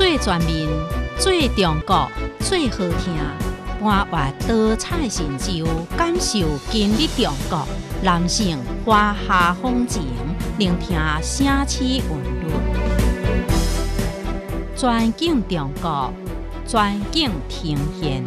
最全面、最中国、最好听，搬运多彩成就，感受今日中国。人性花下风情，聆听城市韵律。全景中国，全景呈现。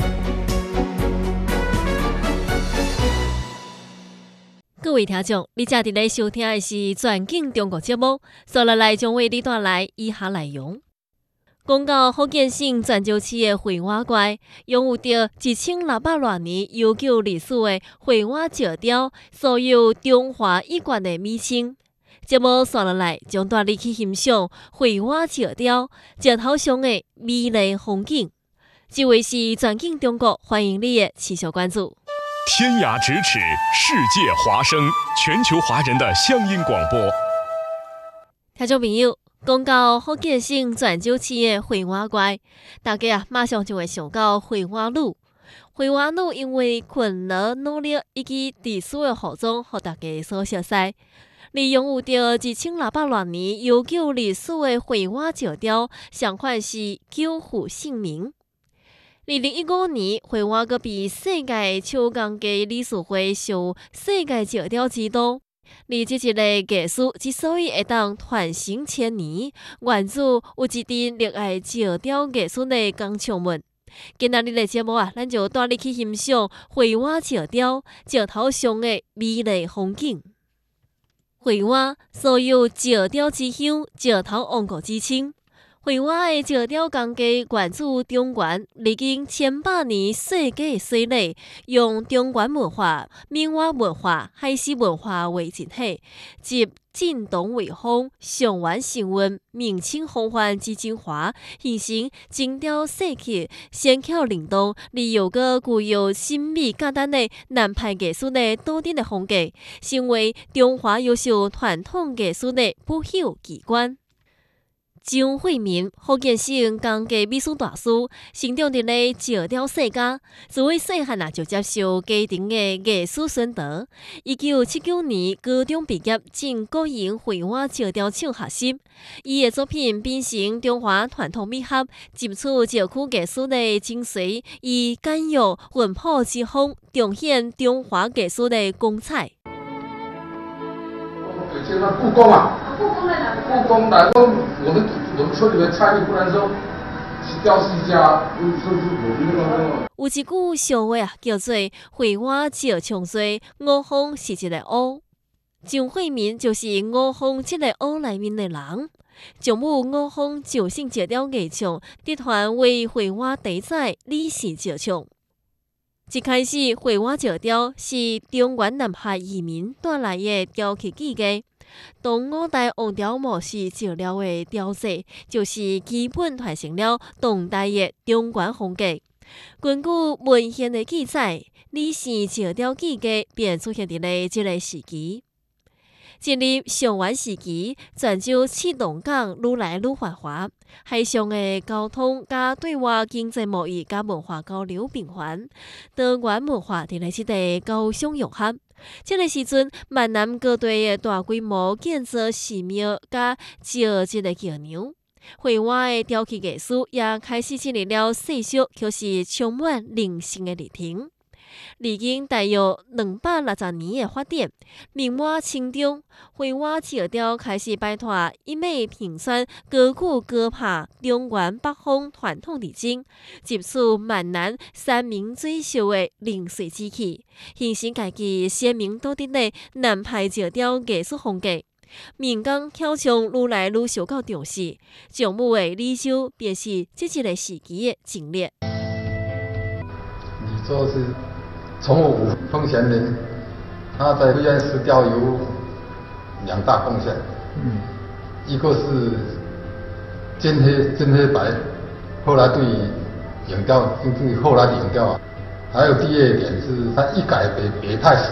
各位听众，你正伫咧收听的是《全景中国》节目，接下来将为你带来以下内容。讲到福建省泉州市的惠瓦街，拥有着1600多年悠久历史的惠瓦石雕，素有中华一贯的美称。节目接下来将带你去欣赏惠瓦石雕石头上的美丽风景。这位是全景中国，欢迎你的持续关注。 天涯咫尺，世界华声，全球华人的乡音广播。 听众朋友，讲到福建省泉州市的惠瓦街，大家马上就会想到惠瓦女。惠瓦女因为困难努力以及历史的服装，互大家所熟悉。利拥有着1600多年悠久历史的惠瓦石雕，相传是久负盛名。2015年，惠瓦阁被世界手工艺理事会授世界石雕之都。而这一个艺术之所以会当传承千年，源自有一阵热爱石雕艺术的工匠们。今仔日的节目咱就带你去欣赏惠瓦石雕石头上的美丽风景。惠瓦素有石雕之乡、石头王国之称。惠瓦的石雕工艺源自中原，历经千百年世纪洗礼，用中原文化、闽话文化、海事文化为整体，集晋东魏风、上元神韵、明清风范之精华，形成精雕细刻、纤巧灵动，而又个具有神秘简单的南派艺术的多点的风格，成为中华优秀传统艺术的不朽奇观。张惠民，福建省工艺美术大师，成长伫咧石雕世家，自为细汉就接受家庭的艺术熏陶。1979年高中毕业，进国营惠瓦石雕厂学习。伊的作品变成中华传统美学，汲取石窟艺术的精髓，以简约淳朴之风，彰显中华艺术的光彩。 现在故宫啊，故宫来说，我们村里面参与，不然说雕是一家， 有一句笑话叫做“惠瓦石冲水，五方是一个乌”。张惠民就是五方这个乌内面的人。丈母五方就姓石雕艺匠，集团为惠瓦第载李氏石匠。一开始，惠瓦石雕是中原南下移民带来的雕刻技艺。当五代王朝模式石料的雕制，就是基本传承了当代的中原风格。根据文献的记载，李氏石雕技艺便出现伫咧这个时期。进入上元时期，泉州市东港愈来愈繁华，海上的交通加对外经济贸易加文化交流频繁，多元文化伫咧这个交相融合。这个时阵，闽南各地的大规模建设寺庙加石质的桥梁，惠瓦的雕刻艺术也开始进入了世俗却是充满灵性的日程。历经大约260年的发展，明末清中，惠瓦石雕开始摆脱一味评选歌曲歌拍中原北方传统特征，接触闽南山民追求的零碎之气，形成家己鲜明独特的南派石雕艺术风格。民间巧匠愈来愈受到重视，丈母的李修便是这一个时期的前列。 你说是从我风贤人，他在惠安石雕有2大贡献，一个是真黑白，后来对影雕，就是后来的影雕啊，还有第二点是他一改北派